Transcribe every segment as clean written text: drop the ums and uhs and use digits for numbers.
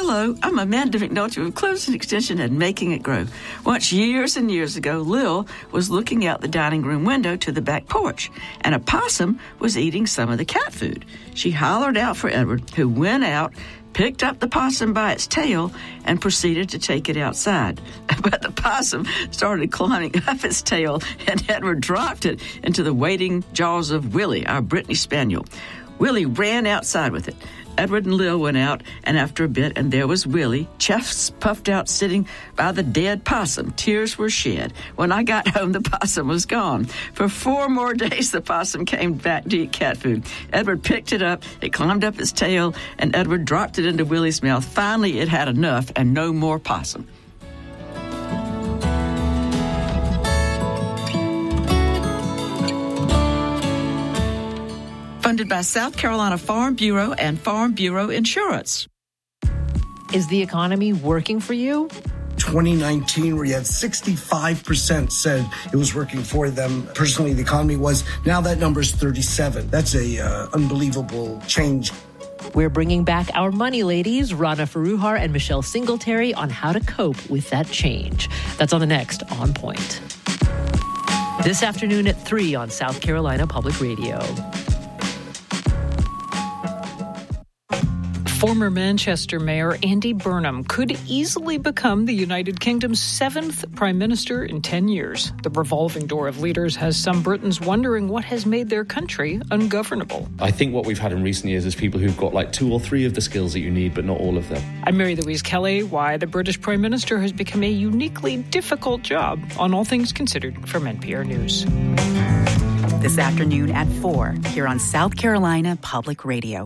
Hello, I'm Amanda McNulty with Closing Extension and Making It Grow. Once, years and years ago, Lil was looking out the dining room window to the back porch, and a possum was eating some of the cat food. She hollered out for Edward, who went out, picked up the possum by its tail, and proceeded to take it outside. But the possum started climbing up its tail, and Edward dropped it into the waiting jaws of Willie, our Brittany Spaniel. Willie ran outside with it. Edward and Lil went out, and after a bit, and there was Willie, chest puffed out, sitting by the dead possum. Tears were shed. When I got home, the possum was gone. For 4 more days, the possum came back to eat cat food. Edward picked it up, it climbed up its tail, and Edward dropped it into Willie's mouth. Finally, it had enough, and no more possum. Funded by South Carolina Farm Bureau and Farm Bureau Insurance. Is the economy working for you? 2019, where you had 65% said it was working for them. Personally, the economy was. Now that number's 37. That's a unbelievable change. We're bringing back our money ladies, Rana Faruhar and Michelle Singletary, on how to cope with that change. That's on the next On Point. This afternoon at 3 on South Carolina Public Radio. Former Manchester Mayor Andy Burnham could easily become the United Kingdom's 7th Prime Minister in 10 years. The revolving door of leaders has some Britons wondering what has made their country ungovernable. I think what we've had in recent years is people who've got like 2 or 3 of the skills that you need, but not all of them. I'm Mary Louise Kelly. Why the British Prime Minister has become a uniquely difficult job on All Things Considered from NPR News. This afternoon at 4 here on South Carolina Public Radio.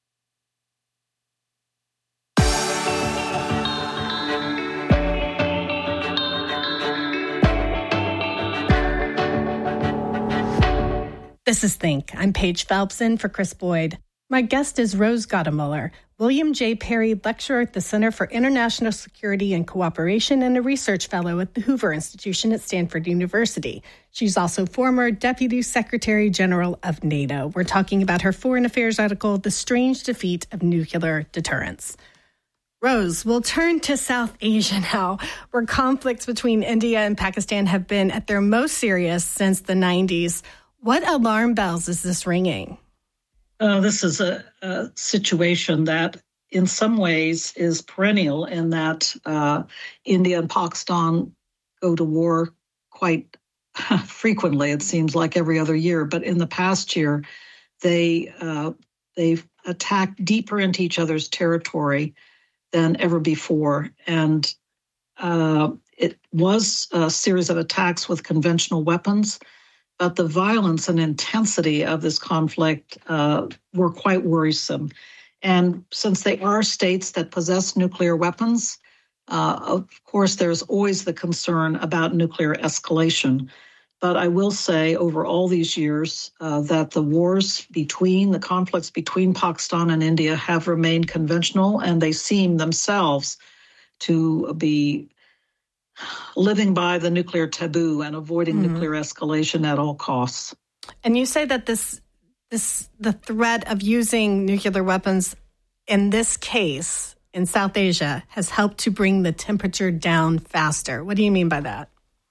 This is Think. I'm Paige Phelps in for Chris Boyd. My guest is Rose Gottemuller, William J. Perry Lecturer at the Center for International Security and Cooperation and a Research Fellow at the Hoover Institution at Stanford University. She's also former Deputy Secretary General of NATO. We're talking about her Foreign Affairs article, The Strange Defeat of Nuclear Deterrence. Rose, we'll turn to South Asia now, where conflicts between India and Pakistan have been at their most serious since the 90s. What alarm bells is this ringing? This is a situation that in some ways is perennial in that India and Pakistan go to war quite frequently. It seems like every other year. But in the past year, they've attacked deeper into each other's territory than ever before. And it was a series of attacks with conventional weapons. But the violence and intensity of this conflict were quite worrisome. And since they are states that possess nuclear weapons, of course, there's always the concern about nuclear escalation. But I will say over all these years that the conflicts between Pakistan and India have remained conventional, and they seem themselves to be living by the nuclear taboo and avoiding nuclear escalation at all costs. And you say that the threat of using nuclear weapons in this case in South Asia has helped to bring the temperature down faster. What do you mean by that?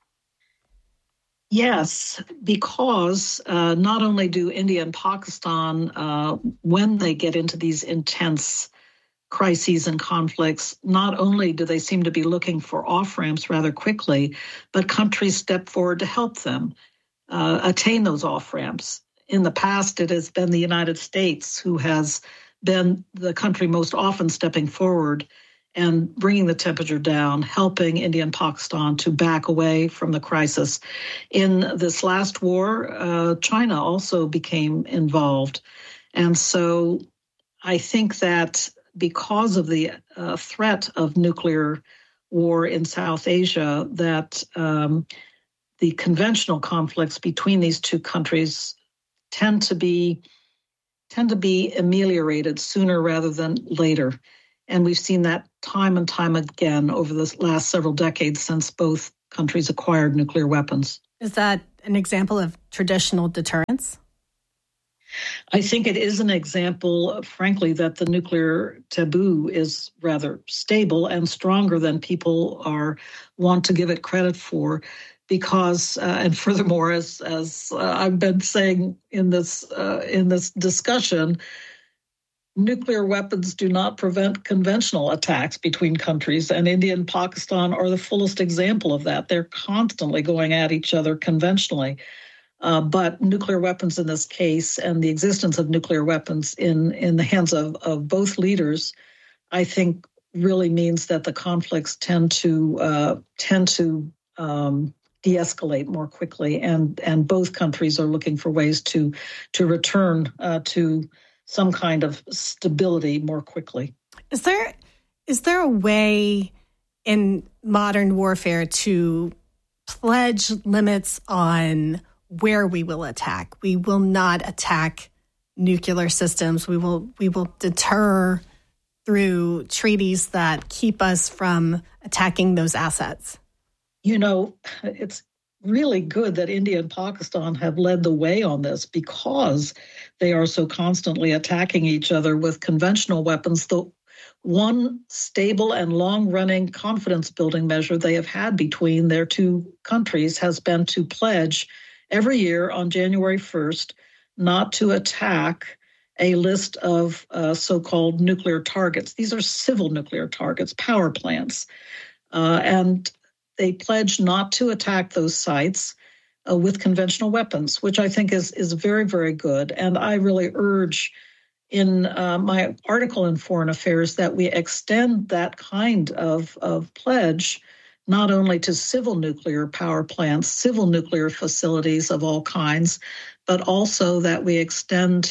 Yes, because not only do India and Pakistan, when they get into these intense crises and conflicts, not only do they seem to be looking for off-ramps rather quickly, but countries step forward to help them attain those off-ramps. In the past, it has been the United States who has been the country most often stepping forward and bringing the temperature down, helping India and Pakistan to back away from the crisis. In this last war, China also became involved. And so I think that because of the threat of nuclear war in South Asia, that the conventional conflicts between these two countries tend to be ameliorated sooner rather than later. And we've seen that time and time again over the last several decades since both countries acquired nuclear weapons. Is that an example of traditional deterrence? I think it is an example, frankly, that the nuclear taboo is rather stable and stronger than people want to give it credit for. Because, and furthermore, as I've been saying in this discussion, nuclear weapons do not prevent conventional attacks between countries, and India and Pakistan are the fullest example of that. They're constantly going at each other conventionally. But nuclear weapons in this case, and the existence of nuclear weapons in the hands of both leaders, I think really means that the conflicts tend to de-escalate more quickly, and both countries are looking for ways to return to some kind of stability more quickly. Is there a way in modern warfare to pledge limits on where we will attack? We will not attack nuclear systems. We will deter through treaties that keep us from attacking those assets. You know, it's really good that India and Pakistan have led the way on this because they are so constantly attacking each other with conventional weapons. The one stable and long-running confidence-building measure they have had between their two countries has been to pledge every year on January 1st not to attack a list of so-called nuclear targets. These are civil nuclear targets, power plants. And they pledge not to attack those sites with conventional weapons, which I think is very, very good. And I really urge in my article in Foreign Affairs that we extend that kind of pledge not only to civil nuclear power plants, civil nuclear facilities of all kinds, but also that we extend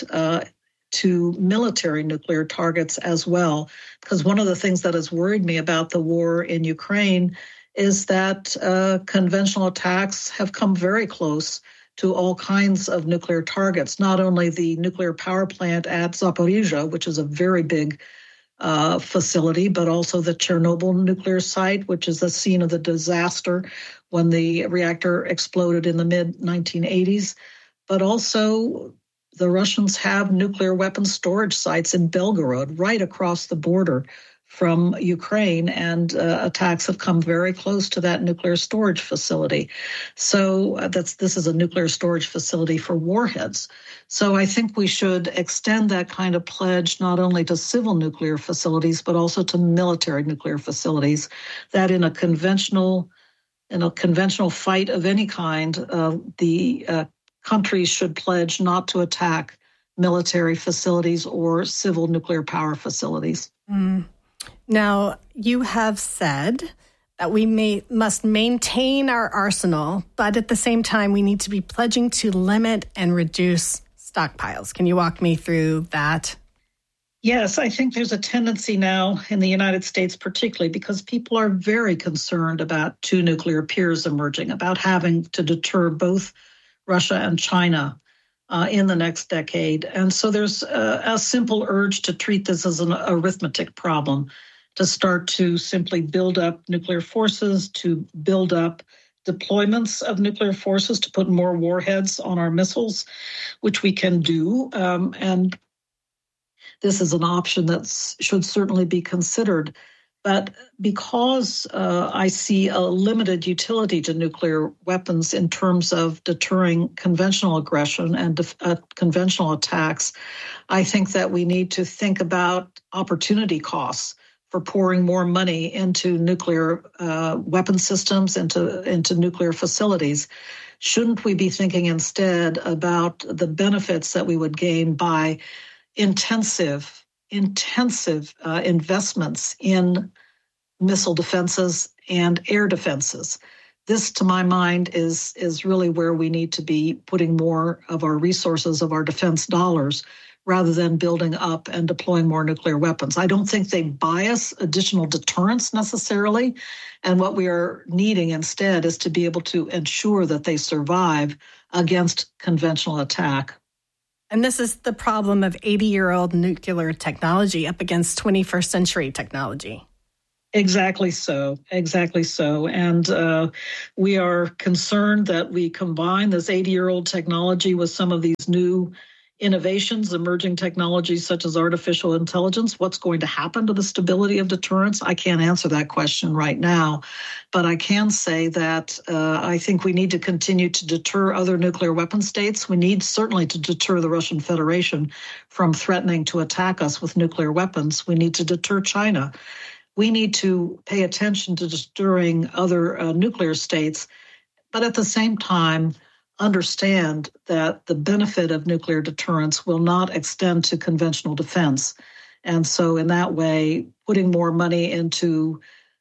to military nuclear targets as well. Because one of the things that has worried me about the war in Ukraine is that conventional attacks have come very close to all kinds of nuclear targets, not only the nuclear power plant at Zaporizhzhia, which is a very big facility, but also the Chernobyl nuclear site, which is the scene of the disaster when the reactor exploded in the mid-1980s. But also the Russians have nuclear weapons storage sites in Belgorod, right across the border from Ukraine, and attacks have come very close to that nuclear storage facility. So this is a nuclear storage facility for warheads. So I think we should extend that kind of pledge not only to civil nuclear facilities, but also to military nuclear facilities, that in a conventional fight of any kind, the countries should pledge not to attack military facilities or civil nuclear power facilities. Mm. Now, you have said that we must maintain our arsenal, but at the same time, we need to be pledging to limit and reduce stockpiles. Can you walk me through that? Yes, I think there's a tendency now in the United States, particularly because people are very concerned about two nuclear peers emerging, about having to deter both Russia and China in the next decade. And so there's a simple urge to treat this as an arithmetic problem, to start to simply build up nuclear forces, to build up deployments of nuclear forces, to put more warheads on our missiles, which we can do. And this is an option that should certainly be considered. But because I see a limited utility to nuclear weapons in terms of deterring conventional aggression and conventional attacks, I think that we need to think about opportunity costs for pouring more money into nuclear weapon systems, into nuclear facilities. Shouldn't we be thinking instead about the benefits that we would gain by intensive investments in missile defenses and air defenses? This, to my mind, is really where we need to be putting more of our resources, of our defense dollars, rather than building up and deploying more nuclear weapons. I don't think they buy us additional deterrence necessarily. And what we are needing instead is to be able to ensure that they survive against conventional attack. And this is the problem of 80-year-old nuclear technology up against 21st century technology. Exactly so. And we are concerned that we combine this 80-year-old technology with some of these new innovations, emerging technologies such as artificial intelligence, what's going to happen to the stability of deterrence? I can't answer that question right now, but I can say that I think we need to continue to deter other nuclear weapon states. We need certainly to deter the Russian Federation from threatening to attack us with nuclear weapons. We need to deter China. We need to pay attention to deterring other nuclear states, but at the same time, understand that the benefit of nuclear deterrence will not extend to conventional defense. And so in that way, putting more money into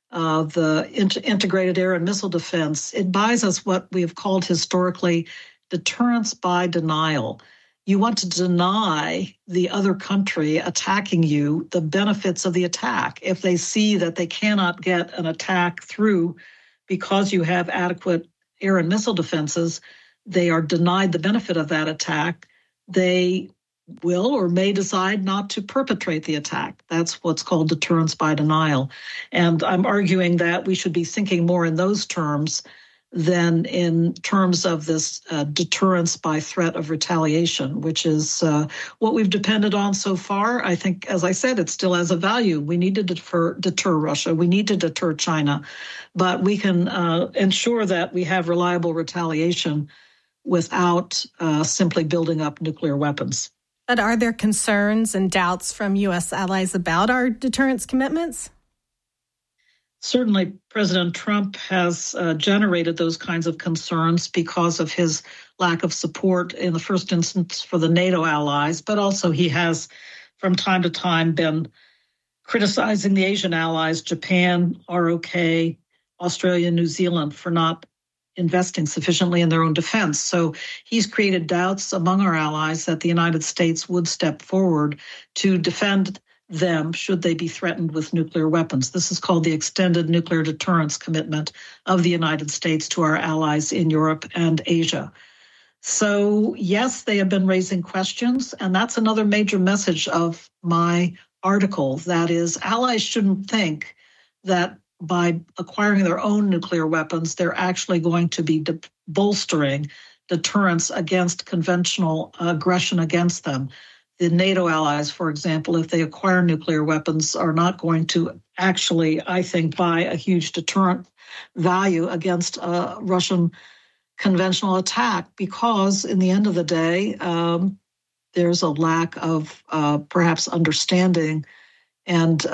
the integrated air and missile defense, it buys us what we have called historically deterrence by denial. You want to deny the other country attacking you the benefits of the attack. If they see that they cannot get an attack through because you have adequate air and missile defenses, they are denied the benefit of that attack, they will or may decide not to perpetrate the attack. That's what's called deterrence by denial. And I'm arguing that we should be thinking more in those terms than in terms of this deterrence by threat of retaliation, which is what we've depended on so far. I think, as I said, it still has a value. We need to deter Russia. We need to deter China. But we can ensure that we have reliable retaliation without simply building up nuclear weapons. But are there concerns and doubts from U.S. allies about our deterrence commitments? Certainly, President Trump has generated those kinds of concerns because of his lack of support in the first instance for the NATO allies, but also he has from time to time been criticizing the Asian allies, Japan, ROK, Australia, New Zealand, for not investing sufficiently in their own defense. So he's created doubts among our allies that the United States would step forward to defend them should they be threatened with nuclear weapons. This is called the Extended Nuclear Deterrence Commitment of the United States to our allies in Europe and Asia. So yes, they have been raising questions, and that's another major message of my article. That is, allies shouldn't think that by acquiring their own nuclear weapons, they're actually going to be bolstering deterrence against conventional aggression against them. The NATO allies, for example, if they acquire nuclear weapons, are not going to actually, I think, buy a huge deterrent value against a Russian conventional attack, because in the end of the day, there's a lack of perhaps understanding and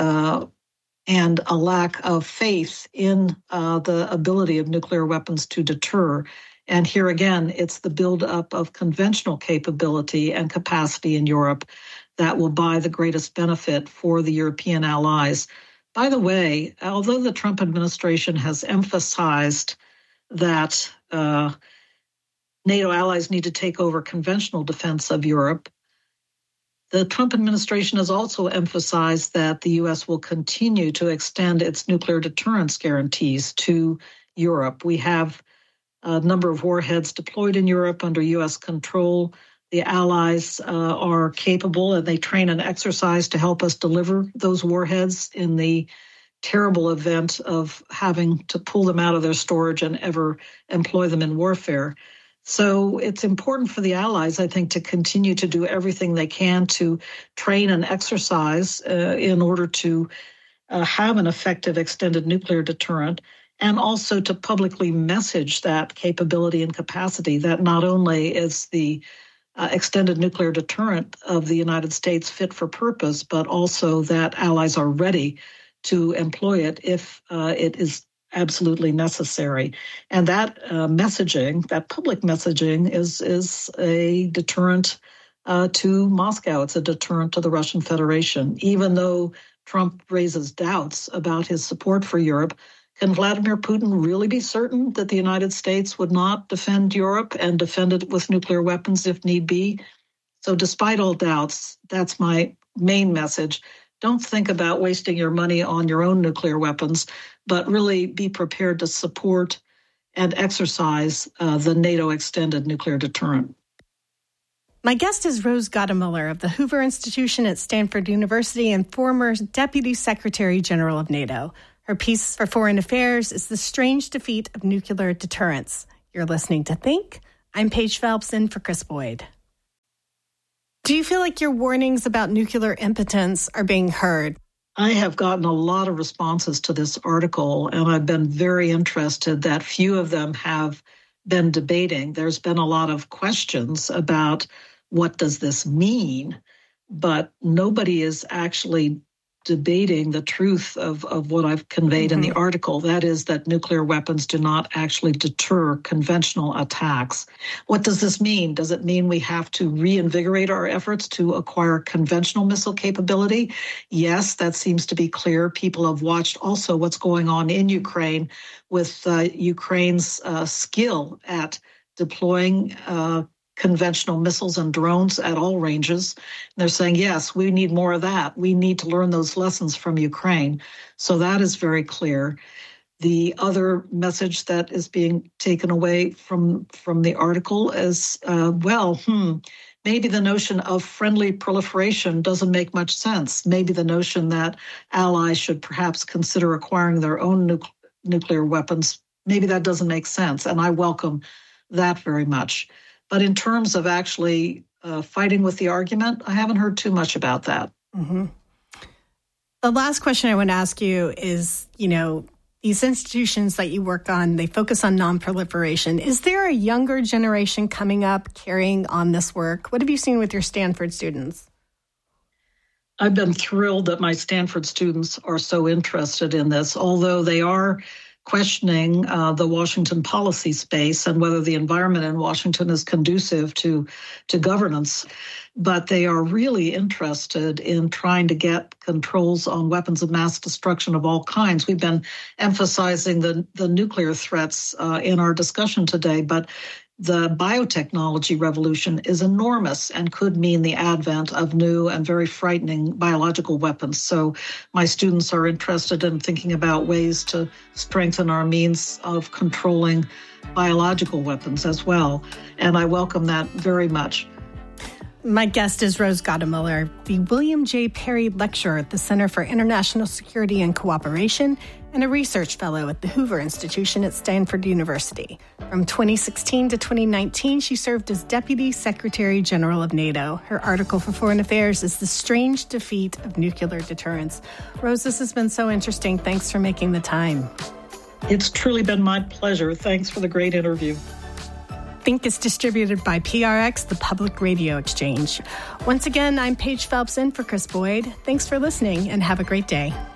a lack of faith in the ability of nuclear weapons to deter. And here again, it's the buildup of conventional capability and capacity in Europe that will buy the greatest benefit for the European allies. By the way, although the Trump administration has emphasized that NATO allies need to take over conventional defense of Europe, the Trump administration has also emphasized that the U.S. will continue to extend its nuclear deterrence guarantees to Europe. We have a number of warheads deployed in Europe under U.S. control. The allies are capable, and they train and exercise to help us deliver those warheads in the terrible event of having to pull them out of their storage and ever employ them in warfare. So it's important for the allies, I think, to continue to do everything they can to train and exercise in order to have an effective extended nuclear deterrent, and also to publicly message that capability and capacity, that not only is the extended nuclear deterrent of the United States fit for purpose, but also that allies are ready to employ it if it is absolutely necessary. And that messaging, that public messaging, is a deterrent to Moscow. It's a deterrent to the Russian Federation. Even though Trump raises doubts about his support for Europe, can Vladimir Putin really be certain that the United States would not defend Europe and defend it with nuclear weapons if need be? So despite all doubts, that's my main message. Don't think about wasting your money on your own nuclear weapons, but really be prepared to support and exercise the NATO extended nuclear deterrent. My guest is Rose Gottemoeller of the Hoover Institution at Stanford University and former Deputy Secretary General of NATO. Her piece for Foreign Affairs is The Strange Defeat of Nuclear Deterrence. You're listening to Think. I'm Paige Phelps in for Chris Boyd. Do you feel like your warnings about nuclear impotence are being heard? I have gotten a lot of responses to this article, and I've been very interested that few of them have been debating. There's been a lot of questions about what does this mean, but nobody is actually debating the truth of what I've conveyed in the article. That is that nuclear weapons do not actually deter conventional attacks. What does this mean? Does it mean we have to reinvigorate our efforts to acquire conventional missile capability? Yes, that seems to be clear. People have watched also what's going on in Ukraine with Ukraine's skill at deploying conventional missiles and drones at all ranges. They're saying, yes, we need more of that. We need to learn those lessons from Ukraine. So that is very clear. The other message that is being taken away from the article is, maybe the notion of friendly proliferation doesn't make much sense. Maybe the notion that allies should perhaps consider acquiring their own nuclear weapons, maybe that doesn't make sense. And I welcome that very much. But in terms of actually fighting with the argument, I haven't heard too much about that. Mm-hmm. The last question I want to ask you is, these institutions that you work on, they focus on nonproliferation. Is there a younger generation coming up carrying on this work? What have you seen with your Stanford students? I've been thrilled that my Stanford students are so interested in this, although they are questioning the Washington policy space and whether the environment in Washington is conducive to governance. But they are really interested in trying to get controls on weapons of mass destruction of all kinds. We've been emphasizing the nuclear threats in our discussion today, but the biotechnology revolution is enormous and could mean the advent of new and very frightening biological weapons. So my students are interested in thinking about ways to strengthen our means of controlling biological weapons as well. And I welcome that very much. My guest is Rose Gottemoeller, the William J. Perry Lecturer at the Center for International Security and Cooperation and a research fellow at the Hoover Institution at Stanford University. From 2016 to 2019, she served as Deputy Secretary General of NATO. Her article for Foreign Affairs is The Strange Defeat of Nuclear Deterrence. Rose, this has been so interesting. Thanks for making the time. It's truly been my pleasure. Thanks for the great interview. Think is distributed by PRX, the Public Radio Exchange. Once again, I'm Paige Phelps in for Chris Boyd. Thanks for listening and have a great day.